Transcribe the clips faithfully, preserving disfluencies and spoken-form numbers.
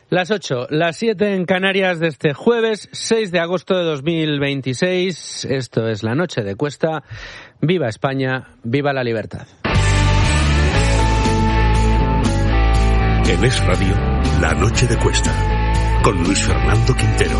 Las ocho, las siete en Canarias de este jueves seis de agosto de dos mil veintiséis. Esto es La Noche de Cuesta. Viva España, viva la libertad. En Es Radio, La Noche de Cuesta, con Luis Fernando Quintero.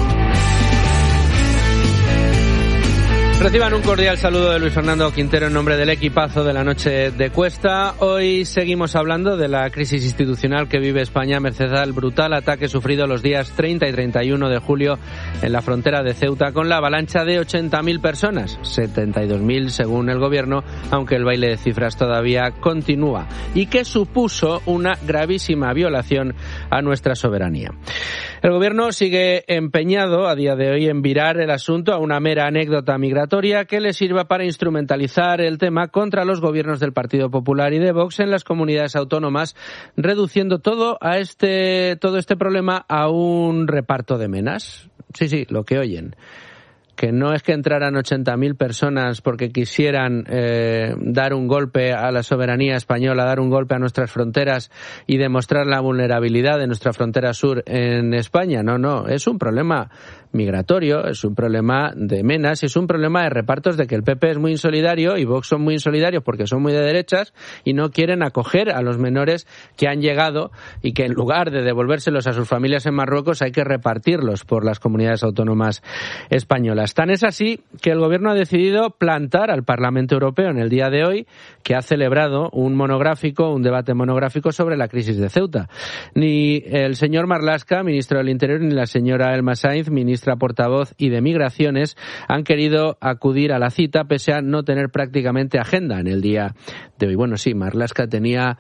Reciban un cordial saludo de Luis Fernando Quintero en nombre del equipazo de La Noche de Cuesta. Hoy seguimos hablando de la crisis institucional que vive España a merced al brutal ataque sufrido los días treinta y treinta y uno de julio en la frontera de Ceuta con la avalancha de ochenta mil personas, setenta y dos mil según el gobierno, aunque el baile de cifras todavía continúa, y que supuso una gravísima violación a nuestra soberanía. El gobierno sigue empeñado a día de hoy en virar el asunto a una mera anécdota migratoria que le sirva para instrumentalizar el tema contra los gobiernos del Partido Popular y de Vox en las comunidades autónomas, reduciendo todo a este todo este problema a un reparto de menas. Sí, sí, lo que oyen. Que no es que entraran ochenta mil personas porque quisieran eh, dar un golpe a la soberanía española, dar un golpe a nuestras fronteras y demostrar la vulnerabilidad de nuestra frontera sur en España. No, no, es un problema migratorio, es un problema de menas, es un problema de repartos, de que el P P es muy insolidario y Vox son muy insolidarios porque son muy de derechas y no quieren acoger a los menores que han llegado y que en lugar de devolvérselos a sus familias en Marruecos hay que repartirlos por las comunidades autónomas españolas. Tan es así que el Gobierno ha decidido plantar al Parlamento Europeo en el día de hoy, que ha celebrado un monográfico, un debate monográfico sobre la crisis de Ceuta. Ni el señor Marlaska, ministro del Interior, ni la señora Elma Sainz, ministra portavoz y de Migraciones, han querido acudir a la cita pese a no tener prácticamente agenda en el día de hoy. Bueno, sí, Marlaska tenía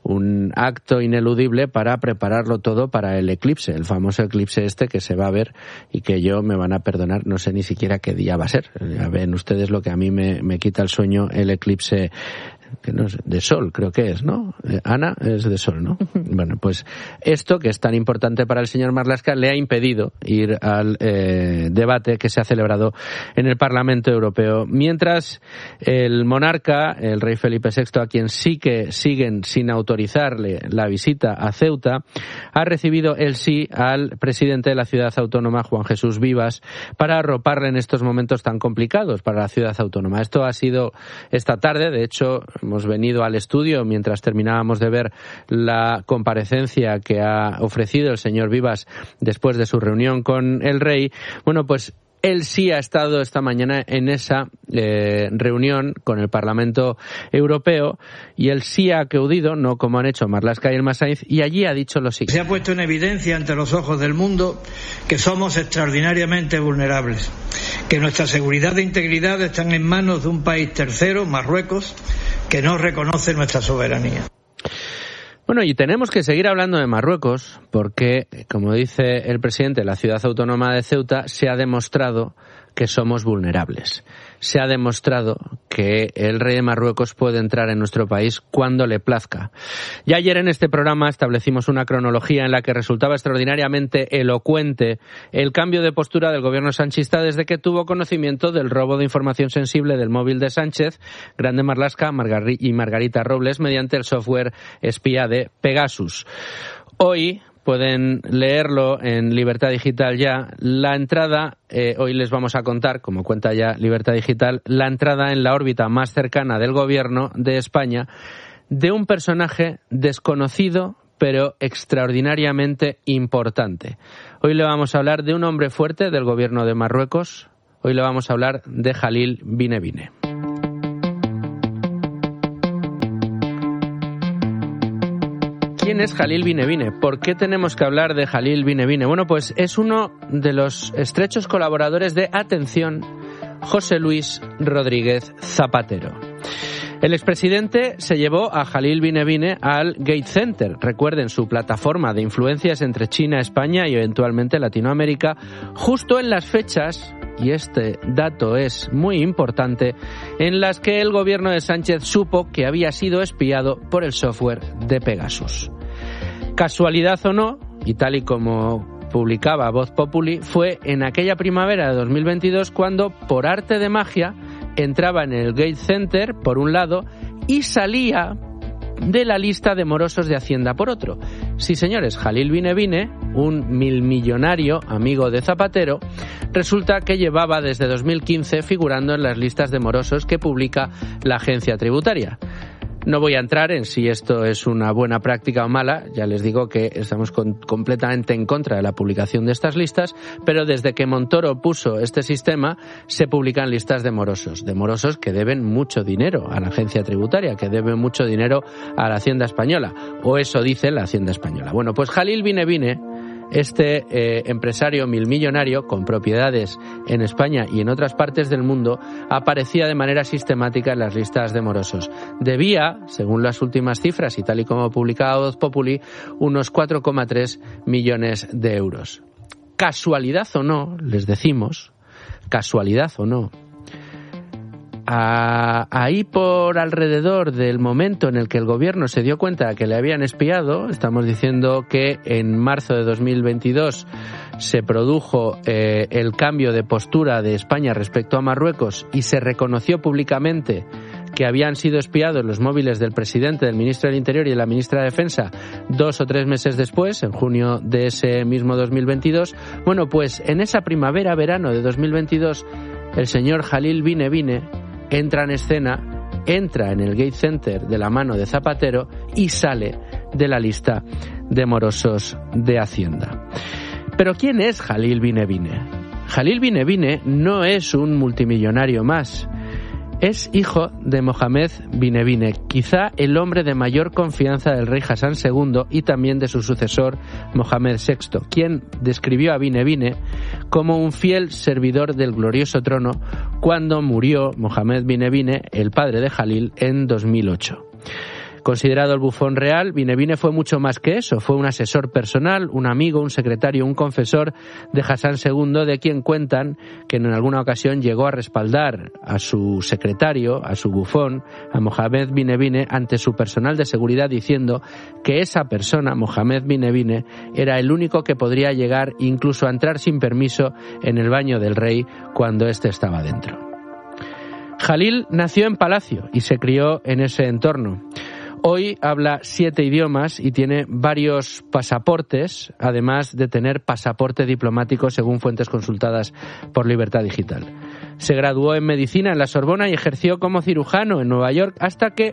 un acto ineludible para prepararlo todo para el eclipse, el famoso eclipse este que se va a ver y que yo, me van a perdonar, no sé ni siquiera qué día va a ser. Ya ven ustedes lo que a mí me, me quita el sueño, el eclipse que no es de sol, creo que es, ¿no? Eh, Ana, es de sol, ¿no? Bueno, pues esto, que es tan importante para el señor Marlaska, le ha impedido ir al eh, debate que se ha celebrado en el Parlamento Europeo. Mientras el monarca, el rey Felipe sexto, a quien sí que siguen sin autorizarle la visita a Ceuta, ha recibido el sí al presidente de la ciudad autónoma, Juan Jesús Vivas, para arroparle en estos momentos tan complicados para la ciudad autónoma. Esto ha sido esta tarde, de hecho, hemos venido al estudio mientras terminábamos de ver la comparecencia que ha ofrecido el señor Vivas después de su reunión con el rey. Bueno, pues él sí ha estado esta mañana en esa eh, reunión con el Parlamento Europeo y él sí ha acudido, no como han hecho Marlaska y Elma Sainz, y allí ha dicho lo siguiente. Se ha puesto en evidencia ante los ojos del mundo que somos extraordinariamente vulnerables, que nuestra seguridad e integridad están en manos de un país tercero, Marruecos, que no reconoce nuestra soberanía. Bueno, y tenemos que seguir hablando de Marruecos porque, como dice el presidente de la ciudad autónoma de Ceuta, se ha demostrado que somos vulnerables. Se ha demostrado que el rey de Marruecos puede entrar en nuestro país cuando le plazca. Ya ayer en este programa establecimos una cronología en la que resultaba extraordinariamente elocuente el cambio de postura del gobierno sanchista desde que tuvo conocimiento del robo de información sensible del móvil de Sánchez, Grande Marlaska y Margarita Robles mediante el software espía de Pegasus. Hoy pueden leerlo en Libertad Digital ya. La entrada, eh, hoy les vamos a contar, como cuenta ya Libertad Digital, la entrada en la órbita más cercana del gobierno de España de un personaje desconocido pero extraordinariamente importante. Hoy le vamos a hablar de un hombre fuerte del gobierno de Marruecos. Hoy le vamos a hablar de Jalil Binebine. ¿Quién es Jalil Binebine? ¿Por qué tenemos que hablar de Jalil Binebine? Bueno, pues es uno de los estrechos colaboradores de, atención, José Luis Rodríguez Zapatero. El expresidente se llevó a Jalil Binebine al Gate Center, recuerden, su plataforma de influencias entre China, España y eventualmente Latinoamérica, justo en las fechas, y este dato es muy importante, en las que el gobierno de Sánchez supo que había sido espiado por el software de Pegasus. Casualidad o no, y tal y como publicaba Voz Populi, fue en aquella primavera de dos mil veintidós cuando, por arte de magia, entraba en el Gate Center por un lado y salía de la lista de morosos de Hacienda por otro. Sí, señores, Jalil Binebine, un milmillonario amigo de Zapatero, resulta que llevaba desde dos mil quince figurando en las listas de morosos que publica la agencia tributaria. No voy a entrar en si esto es una buena práctica o mala, ya les digo que estamos con, completamente en contra de la publicación de estas listas, pero desde que Montoro puso este sistema se publican listas de morosos, de morosos que deben mucho dinero a la agencia tributaria, que deben mucho dinero a la Hacienda Española, o eso dice la Hacienda Española. Bueno, pues Jalil Binebine, este eh, empresario milmillonario con propiedades en España y en otras partes del mundo, aparecía de manera sistemática en las listas de morosos. Debía, según las últimas cifras y tal y como publicaba Voz Populi, unos cuatro coma tres millones de euros. Casualidad o no, les decimos, casualidad o no, A, ahí por alrededor del momento en el que el gobierno se dio cuenta de que le habían espiado, estamos diciendo que en marzo de dos mil veintidós se produjo eh, el cambio de postura de España respecto a Marruecos y se reconoció públicamente que habían sido espiados los móviles del presidente, del ministro del Interior y de la ministra de Defensa dos o tres meses después, en junio de ese mismo dos mil veintidós. Bueno, pues en esa primavera-verano de dos mil veintidós, el señor Jalil Binebine entra en escena, entra en el Gate Center de la mano de Zapatero y sale de la lista de morosos de Hacienda. Pero ¿quién es Jalil Binebine? Jalil Binebine no es un multimillonario más. Es hijo de Mohamed Binebine, quizá el hombre de mayor confianza del rey Hassan segundo y también de su sucesor Mohamed sexto, quien describió a Binebine como un fiel servidor del glorioso trono cuando murió Mohamed Binebine, el padre de Jalil, en dos mil ocho. Considerado el bufón real, Binebine fue mucho más que eso. Fue un asesor personal, un amigo, un secretario, un confesor de Hassan segundo, de quien cuentan que en alguna ocasión llegó a respaldar a su secretario, a su bufón, a Mohamed Binebine, ante su personal de seguridad, diciendo que esa persona, Mohamed Binebine, era el único que podría llegar incluso a entrar sin permiso en el baño del rey cuando éste estaba dentro. Jalil nació en Palacio y se crió en ese entorno. Hoy habla siete idiomas y tiene varios pasaportes, además de tener pasaporte diplomático según fuentes consultadas por Libertad Digital. Se graduó en medicina en la Sorbona y ejerció como cirujano en Nueva York hasta que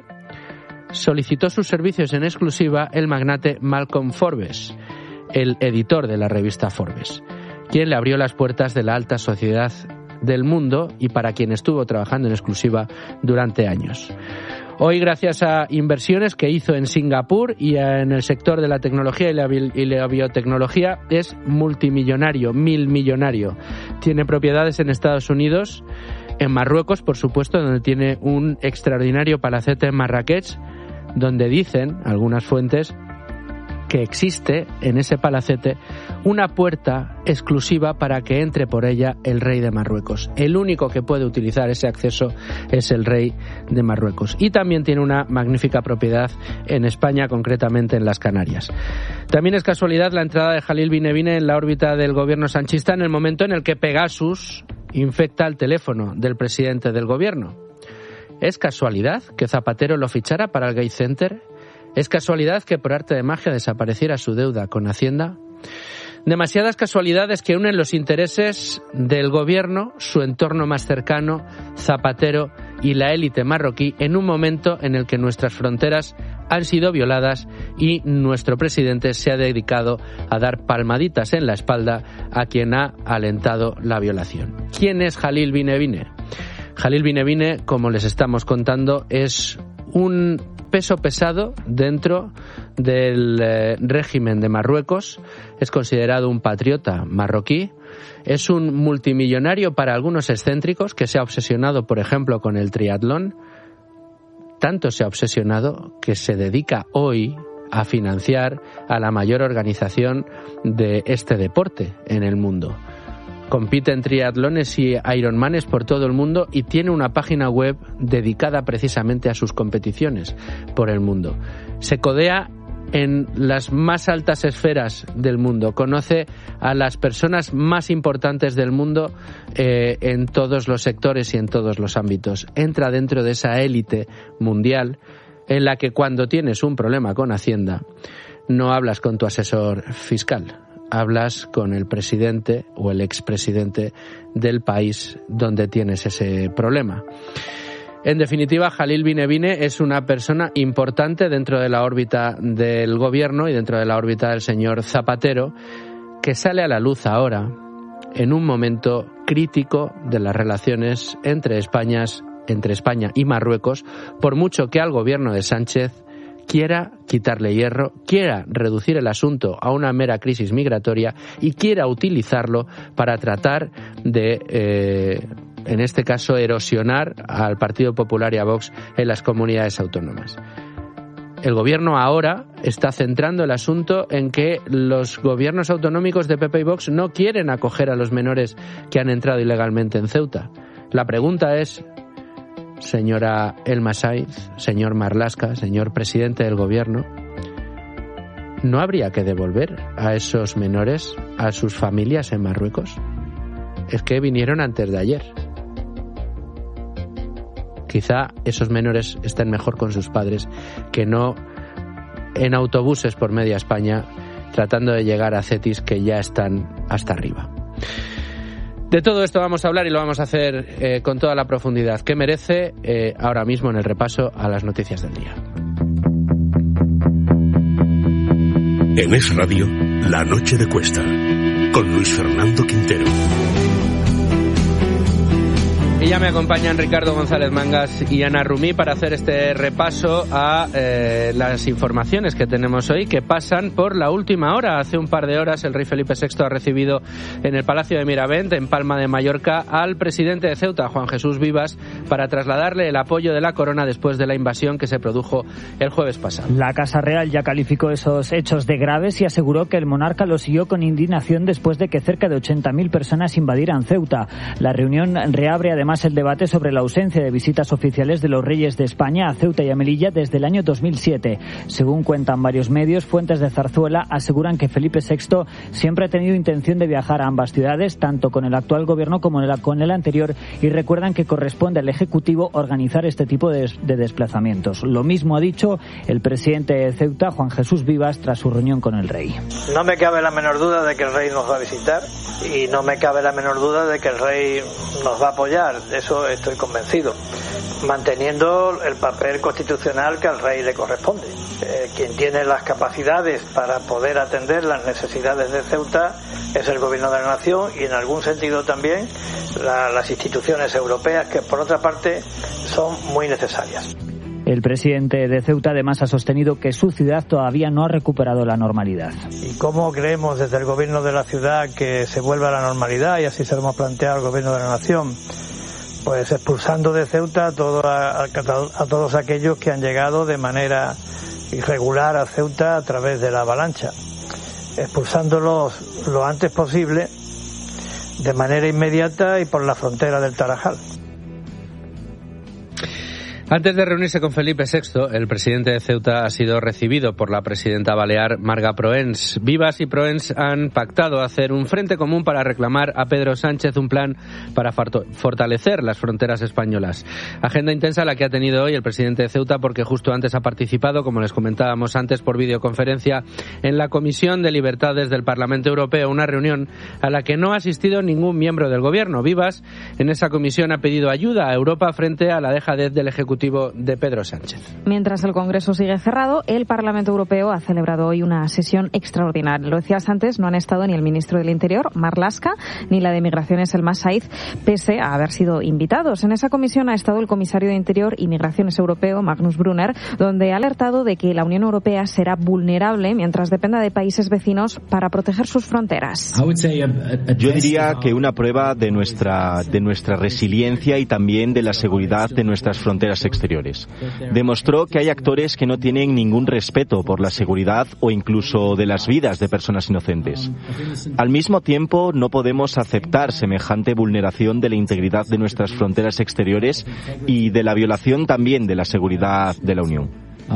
solicitó sus servicios en exclusiva el magnate Malcolm Forbes, el editor de la revista Forbes, quien le abrió las puertas de la alta sociedad del mundo y para quien estuvo trabajando en exclusiva durante años. Hoy, gracias a inversiones que hizo en Singapur y en el sector de la tecnología y la, bi- y la biotecnología, es multimillonario, mil millonario. Tiene propiedades en Estados Unidos, en Marruecos, por supuesto, donde tiene un extraordinario palacete en Marrakech, donde dicen algunas fuentes que existe en ese palacete una puerta exclusiva para que entre por ella el rey de Marruecos. El único que puede utilizar ese acceso es el rey de Marruecos. Y también tiene una magnífica propiedad en España, concretamente en las Canarias. También es casualidad la entrada de Jalil Binebine en la órbita del gobierno sanchista en el momento en el que Pegasus infecta el teléfono del presidente del gobierno. ¿Es casualidad que Zapatero lo fichara para el Gate Center? ¿Es casualidad que por arte de magia desapareciera su deuda con Hacienda? Demasiadas casualidades que unen los intereses del gobierno, su entorno más cercano, Zapatero y la élite marroquí en un momento en el que nuestras fronteras han sido violadas y nuestro presidente se ha dedicado a dar palmaditas en la espalda a quien ha alentado la violación. ¿Quién es Jalil Binebine? Jalil Binebine, como les estamos contando, es un peso pesado dentro del eh, régimen de Marruecos. Es considerado un patriota marroquí. Es un multimillonario para algunos excéntricos que se ha obsesionado, por ejemplo, con el triatlón. Tanto se ha obsesionado que se dedica hoy a financiar a la mayor organización de este deporte en el mundo. Compite en triatlones y ironmanes por todo el mundo y tiene una página web dedicada precisamente a sus competiciones por el mundo. Se codea en las más altas esferas del mundo, conoce a las personas más importantes del mundo eh, en todos los sectores y en todos los ámbitos. Entra dentro de esa élite mundial en la que cuando tienes un problema con Hacienda no hablas con tu asesor fiscal, hablas con el presidente o el expresidente del país donde tienes ese problema. En definitiva, Jalil Binebine es una persona importante dentro de la órbita del gobierno y dentro de la órbita del señor Zapatero, que sale a la luz ahora en un momento crítico de las relaciones entre España, entre España y Marruecos, por mucho que al gobierno de Sánchez quiera quitarle hierro, quiera reducir el asunto a una mera crisis migratoria y quiera utilizarlo para tratar de, eh, en este caso, erosionar al Partido Popular y a Vox en las comunidades autónomas. El gobierno ahora está centrando el asunto en que los gobiernos autonómicos de P P y Vox no quieren acoger a los menores que han entrado ilegalmente en Ceuta. La pregunta es, señora Elma Sainz, señor Marlaska, señor presidente del gobierno, ¿no habría que devolver a esos menores a sus familias en Marruecos? Es que vinieron antes de ayer. Quizá esos menores estén mejor con sus padres que no en autobuses por media España tratando de llegar a Cetis, que ya están hasta arriba. De todo esto vamos a hablar y lo vamos a hacer eh, con toda la profundidad que merece eh, ahora mismo en el repaso a las noticias del día. En Es Radio, La Noche de Cuesta, con Luis Fernando Quintero. Y ya me acompañan Ricardo González Mangas y Ana Rumí para hacer este repaso a eh, las informaciones que tenemos hoy, que pasan por la última hora. Hace un par de horas el rey Felipe sexto ha recibido en el Palacio de Miravent, en Palma de Mallorca, al presidente de Ceuta, Juan Jesús Vivas, para trasladarle el apoyo de la corona después de la invasión que se produjo el jueves pasado. La Casa Real ya calificó esos hechos de graves y aseguró que el monarca los siguió con indignación después de que cerca de ochenta mil personas invadieran Ceuta. La reunión reabre además el debate sobre la ausencia de visitas oficiales de los reyes de España a Ceuta y a Melilla desde el año dos mil siete. Según cuentan varios medios, fuentes de Zarzuela aseguran que Felipe sexto siempre ha tenido intención de viajar a ambas ciudades, tanto con el actual gobierno como con el anterior, y recuerdan que corresponde al Ejecutivo organizar este tipo de, de desplazamientos. Lo mismo ha dicho el presidente de Ceuta, Juan Jesús Vivas, tras su reunión con el rey. No me cabe la menor duda de que el rey nos va a visitar y no me cabe la menor duda de que el rey nos va a apoyar. De eso estoy convencido, manteniendo el papel constitucional que al rey le corresponde. Eh, quien tiene las capacidades para poder atender las necesidades de Ceuta es el gobierno de la nación y en algún sentido también la, las instituciones europeas, que por otra parte son muy necesarias. El presidente de Ceuta además ha sostenido que su ciudad todavía no ha recuperado la normalidad. ¿Y cómo creemos desde el gobierno de la ciudad que se vuelva a la normalidad? Y así se lo hemos planteado al gobierno de la nación. Pues expulsando de Ceuta a, todo, a, a todos aquellos que han llegado de manera irregular a Ceuta a través de la avalancha, expulsándolos lo antes posible, de manera inmediata y por la frontera del Tarajal. Antes de reunirse con Felipe sexto, el presidente de Ceuta ha sido recibido por la presidenta balear Marga Proens. Vivas y Proens han pactado hacer un frente común para reclamar a Pedro Sánchez un plan para fortalecer las fronteras españolas. Agenda intensa la que ha tenido hoy el presidente de Ceuta, porque justo antes ha participado, como les comentábamos antes, por videoconferencia en la Comisión de Libertades del Parlamento Europeo, una reunión a la que no ha asistido ningún miembro del gobierno. Vivas en esa comisión ha pedido ayuda a Europa frente a la dejadez del Ejecutivo de Pedro Sánchez. Mientras el Congreso sigue cerrado, el Parlamento Europeo ha celebrado hoy una sesión extraordinaria. Lo decías antes, no han estado ni el ministro del Interior, Marlaska, ni la de Migraciones, Elma Sainz, pese a haber sido invitados. En esa comisión ha estado el comisario de Interior y Migraciones europeo, Magnus Brunner, donde ha alertado de que la Unión Europea será vulnerable mientras dependa de países vecinos para proteger sus fronteras. Yo diría que una prueba de nuestra, de nuestra resiliencia y también de la seguridad de nuestras fronteras exteriores. Demostró que hay actores que no tienen ningún respeto por la seguridad o incluso de las vidas de personas inocentes. Al mismo tiempo, no podemos aceptar semejante vulneración de la integridad de nuestras fronteras exteriores y de la violación también de la seguridad de la Unión.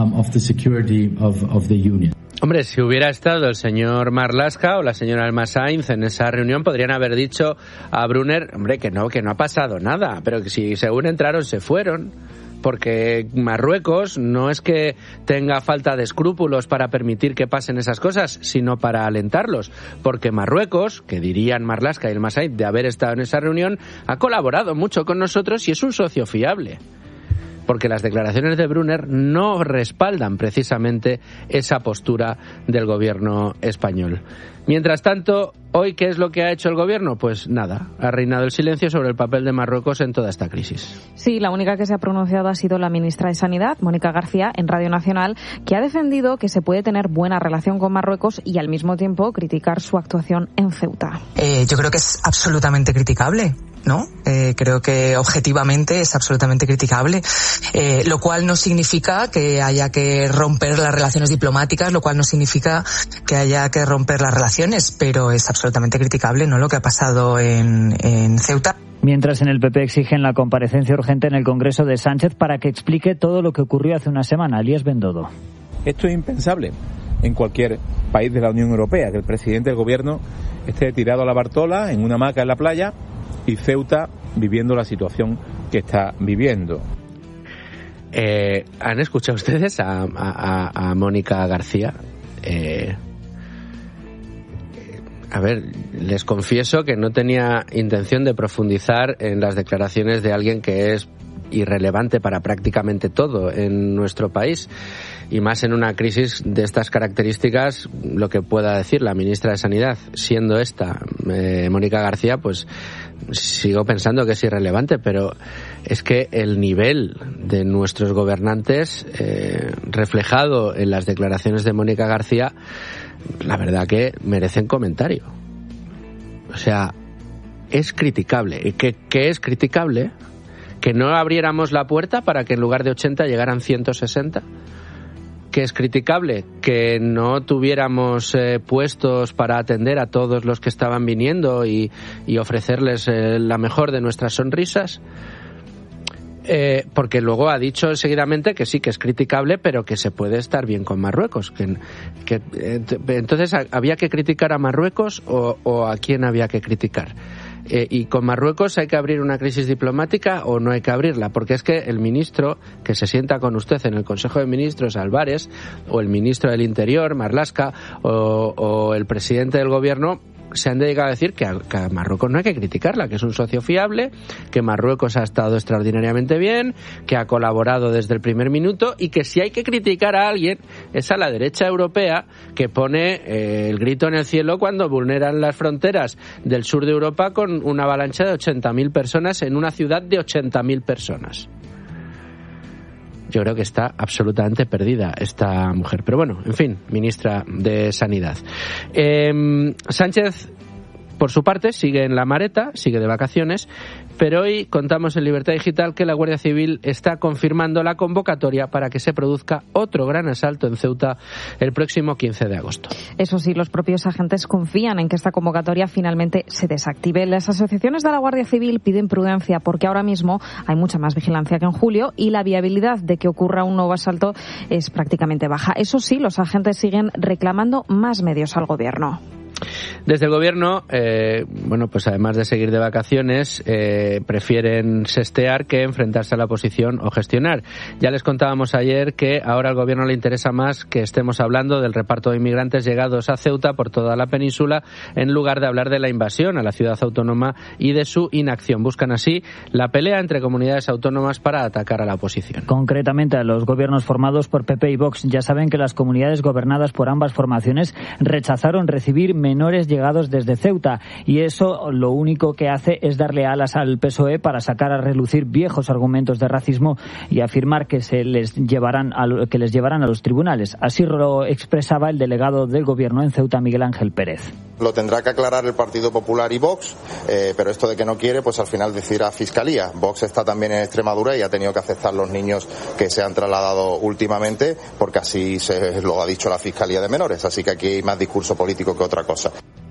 Hombre, si hubiera estado el señor Marlaska o la señora Elma Sainz en esa reunión, podrían haber dicho a Brunner, hombre, que no, que no ha pasado nada, pero que si según entraron se fueron. porque Marruecos no es que tenga falta de escrúpulos para permitir que pasen esas cosas, sino para alentarlos, porque Marruecos, que dirían Marlaska y el Masaid de haber estado en esa reunión, ha colaborado mucho con nosotros y es un socio fiable. Porque las declaraciones de Brunner no respaldan precisamente esa postura del gobierno español. Mientras tanto, ¿hoy qué es lo que ha hecho el gobierno? Pues nada, ha reinado el silencio sobre el papel de Marruecos en toda esta crisis. Sí, la única que se ha pronunciado ha sido la ministra de Sanidad, Mónica García, en Radio Nacional, que ha defendido que se puede tener buena relación con Marruecos y al mismo tiempo criticar su actuación en Ceuta. Eh, yo creo que es absolutamente criticable, ¿no? Eh, creo que objetivamente es absolutamente criticable, eh, lo cual no significa que haya que romper las relaciones diplomáticas, lo cual no significa que haya que romper las relaciones, pero es absolutamente criticable, ¿no?, lo que ha pasado en, en Ceuta. Mientras en el P P exigen la comparecencia urgente en el Congreso de Sánchez para que explique todo lo que ocurrió hace una semana. Elías Bendodo. Esto es impensable en cualquier país de la Unión Europea, que el presidente del gobierno esté tirado a la Bartola en una hamaca en la playa y Ceuta viviendo la situación que está viviendo. Eh, ¿Han escuchado ustedes a, a, a Mónica García? Eh, a ver, les confieso que no tenía intención de profundizar en las declaraciones de alguien que es irrelevante para prácticamente todo en nuestro país, y más en una crisis de estas características. Lo que pueda decir la ministra de Sanidad, siendo esta eh, Mónica García, pues sigo pensando que es irrelevante, pero es que el nivel de nuestros gobernantes, eh, reflejado en las declaraciones de Mónica García, la verdad que merecen comentario. O sea, es criticable. ¿Y qué, qué es criticable? ¿Que no abriéramos la puerta para que en lugar de ochenta llegaran ciento sesenta? ¿Que es criticable? ¿Que no tuviéramos eh, puestos para atender a todos los que estaban viniendo y, y ofrecerles eh, la mejor de nuestras sonrisas? Eh, porque luego ha dicho seguidamente que sí, que es criticable, pero que se puede estar bien con Marruecos. Que, que, eh, entonces, ¿había que criticar a Marruecos o, o a quién había que criticar? Eh, ¿Y con Marruecos hay que abrir una crisis diplomática o no hay que abrirla? Porque es que el ministro que se sienta con usted en el Consejo de Ministros, Álvarez, o el ministro del Interior, Marlaska, o, o el presidente del Gobierno, se han dedicado a decir que a, que a Marruecos no hay que criticarla, que es un socio fiable, que Marruecos ha estado extraordinariamente bien, que ha colaborado desde el primer minuto, y que si hay que criticar a alguien es a la derecha europea, que pone eh, el grito en el cielo cuando vulneran las fronteras del sur de Europa con una avalancha de ochenta mil personas en una ciudad de ochenta mil personas. Yo creo que está absolutamente perdida esta mujer. Pero bueno, en fin, ministra de Sanidad. Eh, Sánchez, por su parte, sigue en la mareta, sigue de vacaciones, pero hoy contamos en Libertad Digital que la Guardia Civil está confirmando la convocatoria para que se produzca otro gran asalto en Ceuta el próximo quince de agosto. Eso sí, los propios agentes confían en que esta convocatoria finalmente se desactive. Las asociaciones de la Guardia Civil piden prudencia porque ahora mismo hay mucha más vigilancia que en julio y la viabilidad de que ocurra un nuevo asalto es prácticamente baja. Eso sí, los agentes siguen reclamando más medios al gobierno. Desde el gobierno, eh, bueno, pues además de seguir de vacaciones, eh, prefieren sestear que enfrentarse a la oposición o gestionar. Ya les contábamos ayer que ahora al gobierno le interesa más que estemos hablando del reparto de inmigrantes llegados a Ceuta por toda la península, en lugar de hablar de la invasión a la ciudad autónoma y de su inacción. Buscan así la pelea entre comunidades autónomas para atacar a la oposición. Concretamente a los gobiernos formados por P P y Vox. Ya saben que las comunidades gobernadas por ambas formaciones rechazaron recibir menores llegados desde Ceuta, y eso lo único que hace es darle alas al P S O E para sacar a relucir viejos argumentos de racismo y afirmar que se les llevarán a, que les llevarán a los tribunales. Así lo expresaba el delegado del gobierno en Ceuta, Miguel Ángel Pérez. Lo tendrá que aclarar el Partido Popular y Vox, eh, pero esto de que no quiere, pues al final decidirá Fiscalía. Vox está también en Extremadura y ha tenido que aceptar los niños que se han trasladado últimamente, porque así se lo ha dicho la Fiscalía de Menores, así que aquí hay más discurso político que otra cosa.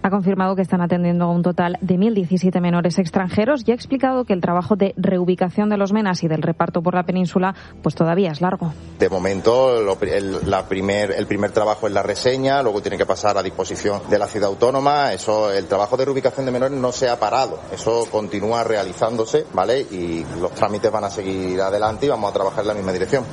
Ha confirmado que están atendiendo a un total de mil diecisiete menores extranjeros y ha explicado que el trabajo de reubicación de los menas y del reparto por la península pues todavía es largo. De momento, lo, el, la primer, el primer trabajo es la reseña, luego tiene que pasar a disposición de la ciudad autónoma. Eso, el trabajo de reubicación de menores no se ha parado, eso continúa realizándose, ¿vale? Y los trámites van a seguir adelante y vamos a trabajar en la misma dirección.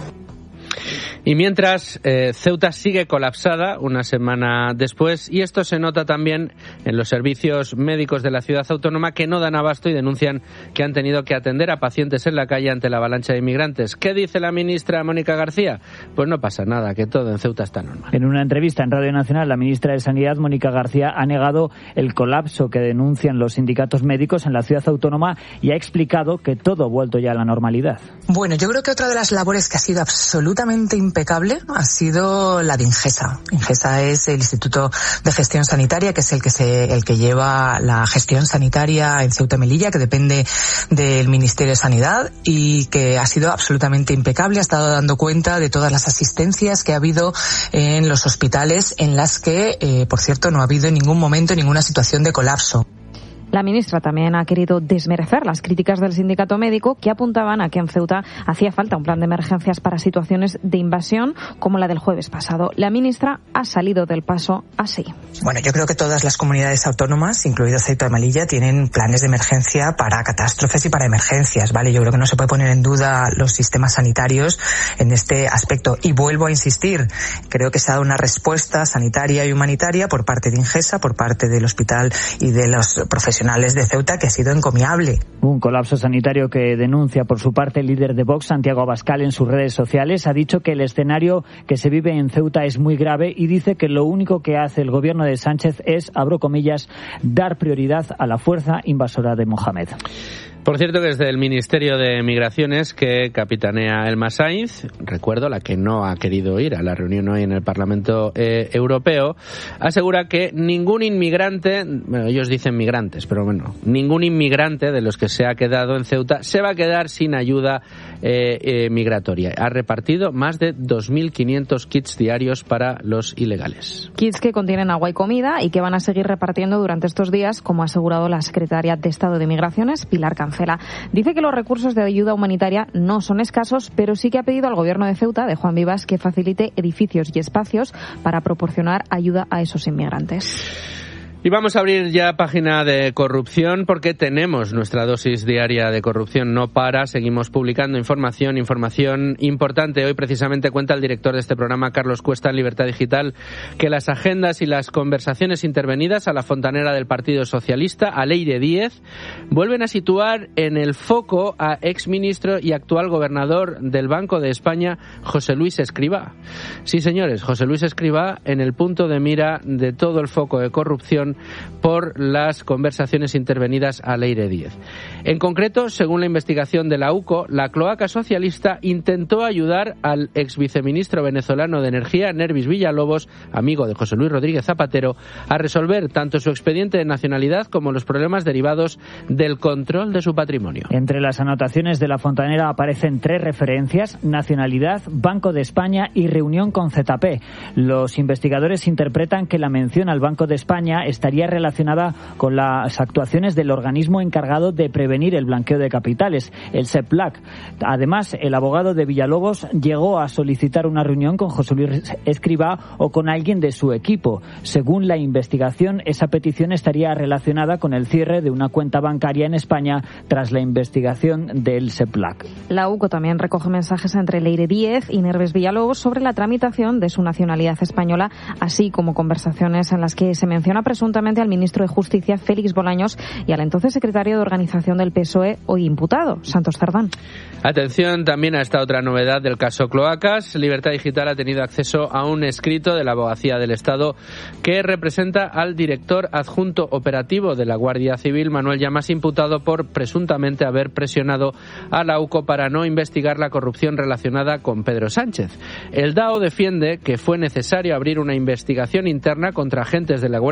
Y mientras, eh, Ceuta sigue colapsada una semana después, y esto se nota también en los servicios médicos de la ciudad autónoma, que no dan abasto y denuncian que han tenido que atender a pacientes en la calle ante la avalancha de inmigrantes. ¿Qué dice la ministra Mónica García? Pues no pasa nada, que todo en Ceuta está normal. En una entrevista en Radio Nacional, la ministra de Sanidad, Mónica García, ha negado el colapso que denuncian los sindicatos médicos en la ciudad autónoma y ha explicado que todo ha vuelto ya a la normalidad. Bueno, yo creo que otra de las labores que ha sido absolutamente impecable ha sido la de Ingesa. Ingesa es el Instituto de Gestión Sanitaria, que es el que se, el que lleva la gestión sanitaria en Ceuta y Melilla, que depende del Ministerio de Sanidad, y que ha sido absolutamente impecable. Ha estado dando cuenta de todas las asistencias que ha habido en los hospitales, en las que, eh, por cierto, no ha habido en ningún momento ninguna situación de colapso. La ministra también ha querido desmerecer las críticas del sindicato médico, que apuntaban a que en Ceuta hacía falta un plan de emergencias para situaciones de invasión como la del jueves pasado. La ministra ha salido del paso así. Bueno, yo creo que todas las comunidades autónomas, incluido Ceuta y Melilla, tienen planes de emergencia para catástrofes y para emergencias, ¿vale? Yo creo que no se puede poner en duda los sistemas sanitarios en este aspecto. Y vuelvo a insistir, creo que se ha dado una respuesta sanitaria y humanitaria por parte de Ingesa, por parte del hospital y de los profesionales de Ceuta, que ha sido encomiable. Un colapso sanitario que denuncia por su parte el líder de Vox, Santiago Abascal, en sus redes sociales. Ha dicho que el escenario que se vive en Ceuta es muy grave y dice que lo único que hace el gobierno de Sánchez es, abro comillas, dar prioridad a la fuerza invasora de Mohamed. Por cierto, que desde el Ministerio de Migraciones, que capitanea Elma Sainz, recuerdo, la que no ha querido ir a la reunión hoy en el Parlamento eh, Europeo, asegura que ningún inmigrante, bueno, ellos dicen migrantes, pero bueno, ningún inmigrante de los que se ha quedado en Ceuta se va a quedar sin ayuda eh, eh, migratoria. Ha repartido más de dos mil quinientos kits diarios para los ilegales. Kits que contienen agua y comida y que van a seguir repartiendo durante estos días, como ha asegurado la secretaria de Estado de Migraciones, Pilar Cancela. Dice que los recursos de ayuda humanitaria no son escasos, pero sí que ha pedido al gobierno de Ceuta, de Juan Vivas, que facilite edificios y espacios para proporcionar ayuda a esos inmigrantes. Y vamos a abrir ya página de corrupción, porque tenemos nuestra dosis diaria de corrupción. No para, seguimos publicando información, información importante. Hoy precisamente cuenta el director de este programa, Carlos Cuesta, en Libertad Digital, que las agendas y las conversaciones intervenidas a la fontanera del Partido Socialista, a Leire Díez, vuelven a situar en el foco a exministro y actual gobernador del Banco de España, José Luis Escrivá. Sí, señores, José Luis Escrivá en el punto de mira de todo el foco de corrupción por las conversaciones intervenidas a Leire Díez. En concreto, según la investigación de la U C O, la cloaca socialista intentó ayudar al exviceministro venezolano de Energía, Nervis Villalobos, amigo de José Luis Rodríguez Zapatero, a resolver tanto su expediente de nacionalidad como los problemas derivados del control de su patrimonio. Entre las anotaciones de la fontanera aparecen tres referencias: nacionalidad, Banco de España y reunión con Z P. Los investigadores interpretan que la mención al Banco de España estaría relacionada con las actuaciones del organismo encargado de prevenir el blanqueo de capitales, el SEPLAC. Además, el abogado de Villalobos llegó a solicitar una reunión con José Luis Escrivá o con alguien de su equipo. Según la investigación, esa petición estaría relacionada con el cierre de una cuenta bancaria en España tras la investigación del SEPLAC. La U C O también recoge mensajes entre Leire Díez y Nervis Villalobos sobre la tramitación de su nacionalidad española, así como conversaciones en las que se menciona presuntamente al ministro de Justicia, Félix Bolaños, y al entonces secretario de Organización del P S O E, hoy imputado, Santos Cerdán. Atención también a esta otra novedad del caso Cloacas. Libertad Digital ha tenido acceso a un escrito de la Abogacía del Estado que representa al director adjunto operativo de la Guardia Civil, Manuel Llamas, imputado por presuntamente haber presionado a la U C O para no investigar la corrupción relacionada con Pedro Sánchez. El D A O defiende que fue necesario abrir una investigación interna contra agentes de la Guardia Civil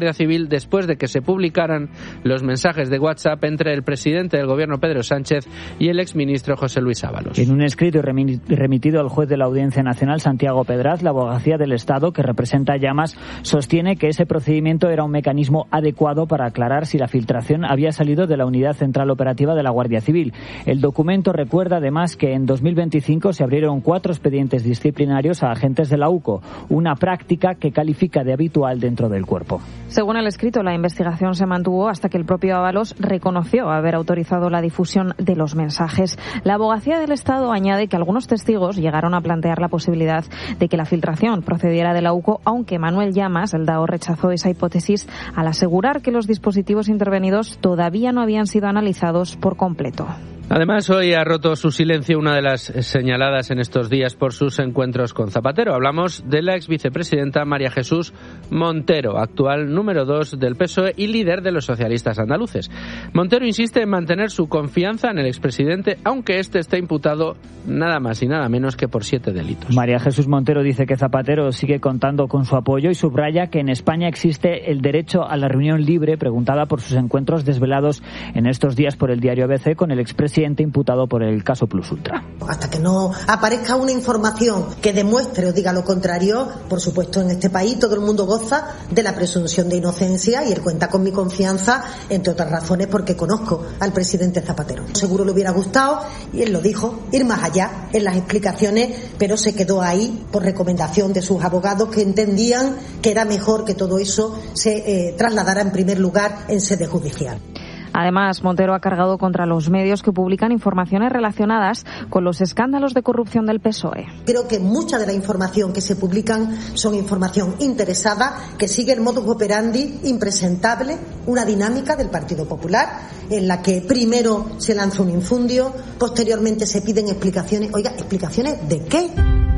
civil después de que se publicaran los mensajes de WhatsApp entre el presidente del gobierno Pedro Sánchez y el exministro José Luis Ábalos. En un escrito remitido al juez de la Audiencia Nacional, Santiago Pedraz, la Abogacía del Estado, que representa a Llamas, sostiene que ese procedimiento era un mecanismo adecuado para aclarar si la filtración había salido de la Unidad Central Operativa de la Guardia Civil. El documento recuerda además que en dos mil veinticinco se abrieron cuatro expedientes disciplinarios a agentes de la U C O, una práctica que califica de habitual dentro del cuerpo. Según el escrito, la investigación se mantuvo hasta que el propio Ábalos reconoció haber autorizado la difusión de los mensajes. La Abogacía del Estado añade que algunos testigos llegaron a plantear la posibilidad de que la filtración procediera de la U C O, aunque Manuel Llamas, el D A O, rechazó esa hipótesis al asegurar que los dispositivos intervenidos todavía no habían sido analizados por completo. Además, hoy ha roto su silencio una de las señaladas en estos días por sus encuentros con Zapatero. Hablamos de la ex vicepresidenta María Jesús Montero, actual número dos del P S O E y líder de los socialistas andaluces. Montero insiste en mantener su confianza en el expresidente, aunque este esté imputado nada más y nada menos que por siete delitos. María Jesús Montero dice que Zapatero sigue contando con su apoyo y subraya que en España existe el derecho a la reunión libre, preguntada por sus encuentros desvelados en estos días por el diario A B C con el expresidente imputado por el caso Plus Ultra. Hasta que no aparezca una información que demuestre o diga lo contrario, por supuesto en este país todo el mundo goza de la presunción de inocencia y él cuenta con mi confianza, entre otras razones porque conozco al presidente Zapatero. Seguro le hubiera gustado, y él lo dijo, ir más allá en las explicaciones, pero se quedó ahí por recomendación de sus abogados que entendían que era mejor que todo eso se eh, trasladara en primer lugar en sede judicial. Además, Montero ha cargado contra los medios que publican informaciones relacionadas con los escándalos de corrupción del P S O E. Creo que mucha de la información que se publican son información interesada, que sigue el modus operandi impresentable, una dinámica del Partido Popular, en la que primero se lanza un infundio, posteriormente se piden explicaciones. Oiga, ¿explicaciones de qué?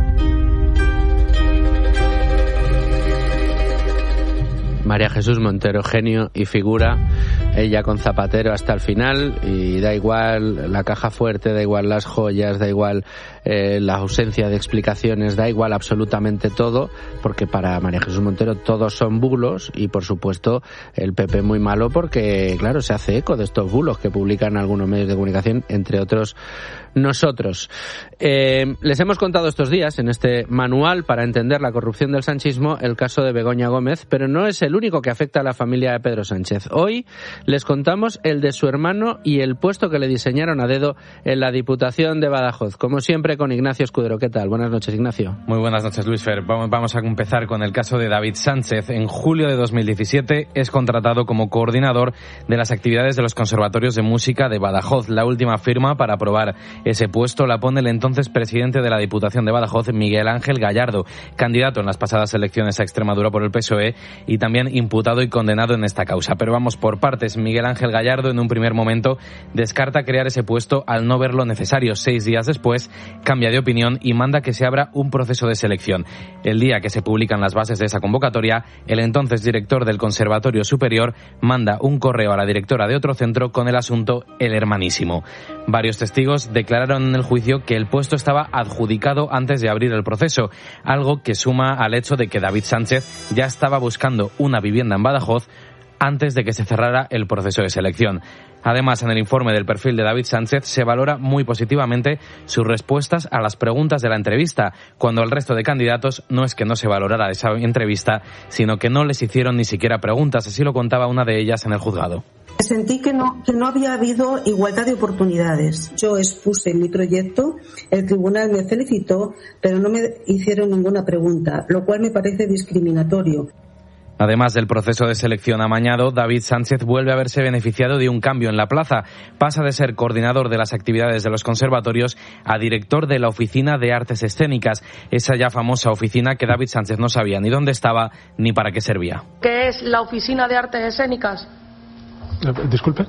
María Jesús Montero, genio y figura, ella con Zapatero hasta el final, y da igual la caja fuerte, da igual las joyas, da igual eh, la ausencia de explicaciones, da igual absolutamente todo, porque para María Jesús Montero todos son bulos, y por supuesto el P P muy malo porque, claro, se hace eco de estos bulos que publican algunos medios de comunicación, entre otros nosotros. Eh, les hemos contado estos días en este manual para entender la corrupción del sanchismo el caso de Begoña Gómez, pero no es el único que afecta a la familia de Pedro Sánchez. Hoy les contamos el de su hermano y el puesto que le diseñaron a dedo en la Diputación de Badajoz. Como siempre, con Ignacio Escudero. ¿Qué tal? Buenas noches, Ignacio. Muy buenas noches, Luis Fer. Vamos a empezar con el caso de David Sánchez. En julio de dos mil diecisiete es contratado como coordinador de las actividades de los conservatorios de música de Badajoz. La última firma para aprobar ese puesto la pone el entonces presidente de la Diputación de Badajoz, Miguel Ángel Gallardo, candidato en las pasadas elecciones a Extremadura por el P S O E y también imputado y condenado en esta causa. Pero vamos por partes. Miguel Ángel Gallardo en un primer momento descarta crear ese puesto al no verlo necesario. Seis días después cambia de opinión y manda que se abra un proceso de selección. El día que se publican las bases de esa convocatoria, el entonces director del Conservatorio Superior manda un correo a la directora de otro centro con el asunto El Hermanísimo. Varios testigos declararon en el juicio que el puesto estaba adjudicado antes de abrir el proceso, algo que suma al hecho de que David Sánchez ya estaba buscando una vivienda en Badajoz antes de que se cerrara el proceso de selección. Además, en el informe del perfil de David Sánchez se valora muy positivamente sus respuestas a las preguntas de la entrevista, cuando al resto de candidatos no es que no se valorara esa entrevista, sino que no les hicieron ni siquiera preguntas, así lo contaba una de ellas en el juzgado. Sentí que no, que no había habido igualdad de oportunidades. Yo expuse mi proyecto, el tribunal me felicitó, pero no me hicieron ninguna pregunta, lo cual me parece discriminatorio. Además del proceso de selección amañado, David Sánchez vuelve a verse beneficiado de un cambio en la plaza. Pasa de ser coordinador de las actividades de los conservatorios a director de la Oficina de Artes Escénicas, esa ya famosa oficina que David Sánchez no sabía ni dónde estaba ni para qué servía. ¿Qué es la Oficina de Artes Escénicas? Disculpe.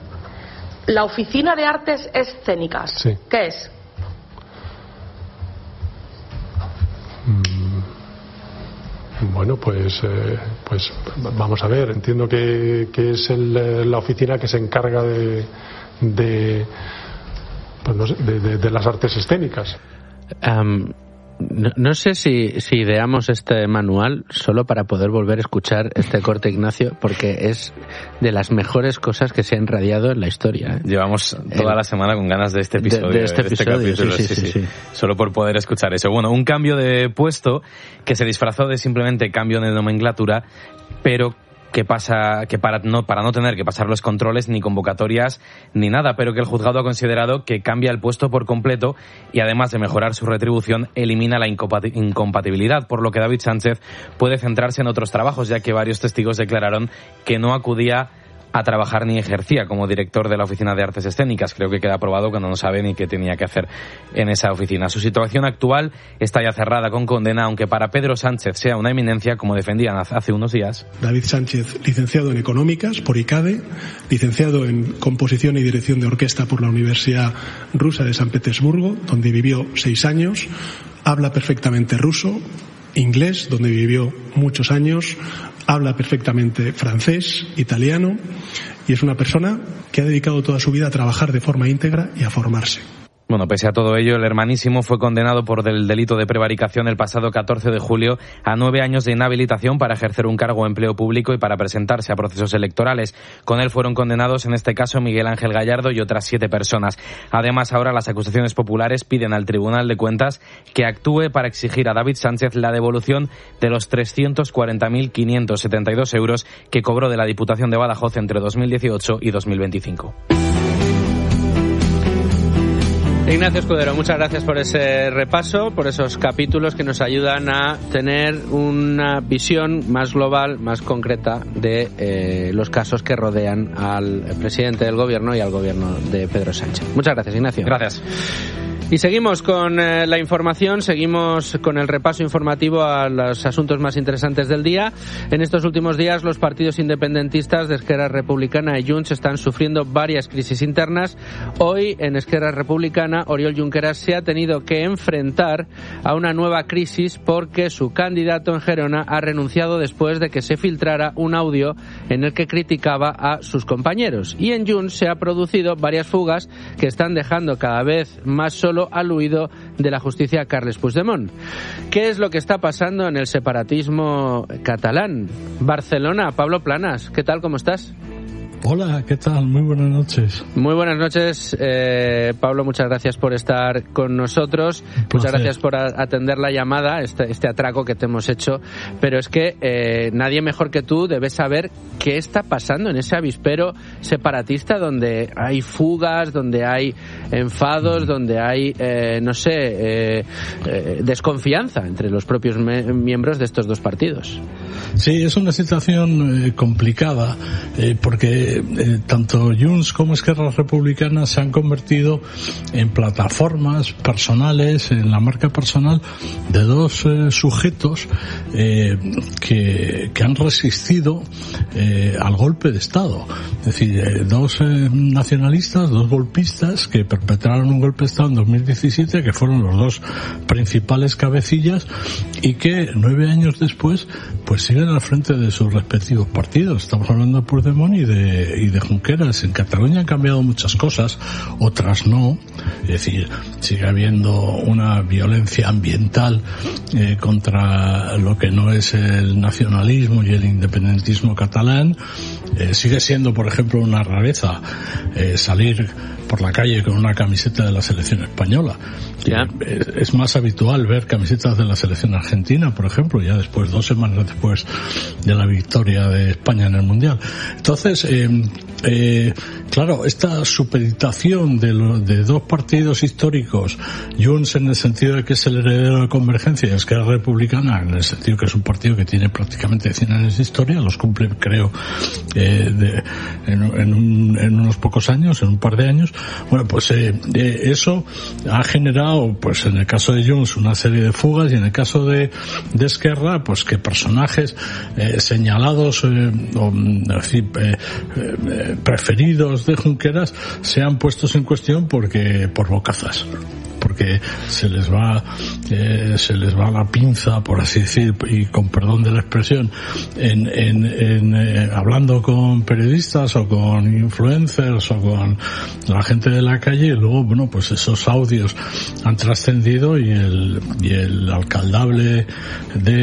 La Oficina de Artes Escénicas. Sí. ¿Qué es? Bueno, pues, eh, pues vamos a ver. Entiendo que, que es el, la oficina que se encarga de, de, pues no sé, de, de, de las artes escénicas. Um, No, no sé si, si ideamos este manual solo para poder volver a escuchar este corte, Ignacio, porque es de las mejores cosas que se han radiado en la historia, ¿eh? Llevamos toda El, la semana con ganas de este episodio. De, de este de este episodio, capítulo, sí, sí, sí, sí, sí. Solo por poder escuchar eso. Bueno, un cambio de puesto que se disfrazó de simplemente cambio de nomenclatura, pero que pasa que para no para no tener que pasar los controles ni convocatorias ni nada, pero que el juzgado ha considerado que cambia el puesto por completo y además de mejorar su retribución elimina la incompatibilidad, por lo que David Sánchez puede centrarse en otros trabajos, ya que varios testigos declararon que no acudía a trabajar ni ejercía como director de la Oficina de Artes Escénicas. Creo que queda aprobado cuando no sabe ni qué tenía que hacer en esa oficina. Su situación actual está ya cerrada con condena, aunque para Pedro Sánchez sea una eminencia, como defendían hace unos días. David Sánchez, licenciado en Económicas por I C A D E, licenciado en Composición y Dirección de Orquesta por la Universidad Rusa de San Petersburgo, donde vivió seis años, habla perfectamente ruso, inglés, donde vivió muchos años, habla perfectamente francés, italiano, y es una persona que ha dedicado toda su vida a trabajar de forma íntegra y a formarse. Bueno, pese a todo ello, el hermanísimo fue condenado por el delito de prevaricación el pasado catorce de julio a nueve años de inhabilitación para ejercer un cargo o empleo público y para presentarse a procesos electorales. Con él fueron condenados, en este caso, Miguel Ángel Gallardo y otras siete personas. Además, ahora las acusaciones populares piden al Tribunal de Cuentas que actúe para exigir a David Sánchez la devolución de los trescientos cuarenta mil quinientos setenta y dos euros que cobró de la Diputación de Badajoz entre dos mil dieciocho y dos mil veinticinco. Ignacio Escudero, muchas gracias por ese repaso, por esos capítulos que nos ayudan a tener una visión más global, más concreta de eh, los casos que rodean al presidente del gobierno y al gobierno de Pedro Sánchez. Muchas gracias, Ignacio. Gracias. Y seguimos con eh, la información, seguimos con el repaso informativo a los asuntos más interesantes del día. En estos últimos días, los partidos independentistas de Esquerra Republicana y Junts están sufriendo varias crisis internas. Hoy, en Esquerra Republicana, Oriol Junqueras se ha tenido que enfrentar a una nueva crisis porque su candidato en Gerona ha renunciado después de que se filtrara un audio en el que criticaba a sus compañeros. Y en Junts se ha producido varias fugas que están dejando cada vez más solo al huido de la justicia Carles Puigdemont. ¿Qué es lo que está pasando en el separatismo catalán? Barcelona, Pablo Planas, ¿qué tal? ¿Cómo estás? Hola, ¿qué tal? Muy buenas noches. Muy buenas noches, eh, Pablo, muchas gracias por estar con nosotros, muchas gracias por a- atender la llamada, este, este atraco que te hemos hecho, pero es que eh, nadie mejor que tú debe saber qué está pasando en ese avispero separatista donde hay fugas, donde hay enfados, donde hay, eh, no sé, eh, eh, desconfianza entre los propios me- miembros de estos dos partidos. Sí, es una situación eh, complicada eh, porque eh, tanto Junts como Esquerra Republicana se han convertido en plataformas personales, en la marca personal de dos eh, sujetos eh, que, que han resistido eh, al golpe de Estado. Es decir, eh, dos eh, nacionalistas, dos golpistas que perpetraron un golpe de Estado en dos mil diecisiete, que fueron los dos principales cabecillas y que nueve años después pues siguen al frente de sus respectivos partidos. Estamos hablando de Puigdemont y de, y de Junqueras. En Cataluña han cambiado muchas cosas, otras no. Es decir, sigue habiendo una violencia ambiental eh, contra lo que no es el nacionalismo y el independentismo catalán. Eh, sigue siendo, por ejemplo, una rareza eh, salir por la calle con una camiseta de la selección española. Ya. Es, es más habitual ver camisetas de la selección argentina, por ejemplo, ya después, dos semanas después de la victoria de España en el Mundial. Entonces, eh, eh, claro, esta supeditación de, lo, de dos partidos históricos, Junts en el sentido de que es el heredero de Convergencia y Esquerra Republicana en el sentido que es un partido que tiene prácticamente cien años de historia, los cumple, creo, eh, de, en, en, un, en unos pocos años, en un par de años. Bueno, pues eh, eh, eso ha generado, pues en el caso de Junts, una serie de fugas, y en el caso de, de Esquerra, pues que personajes eh, señalados eh, o decir, eh, eh, preferidos de Junqueras sean puestos en cuestión porque por bocazas. porque se les va eh, se les va la pinza, por así decir, y con perdón de la expresión, en, en, en eh, hablando con periodistas o con influencers o con la gente de la calle, y luego, bueno, pues esos audios han trascendido y el, y el alcaldable de